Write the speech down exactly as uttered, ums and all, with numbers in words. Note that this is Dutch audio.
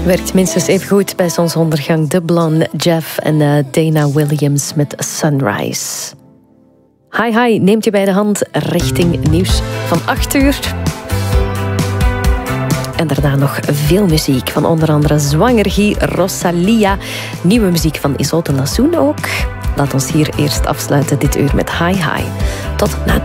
Werkt minstens even goed bij zonsondergang. De Blonde, Jeff en uh, Dana Williams met Sunrise. Hi hi, neemt je bij de hand richting nieuws van acht uur. En daarna nog veel muziek van onder andere Zwangergie, Rosalia. Nieuwe muziek van Isolde Lassoen ook. Laat ons hier eerst afsluiten dit uur met Hi Hi. Tot na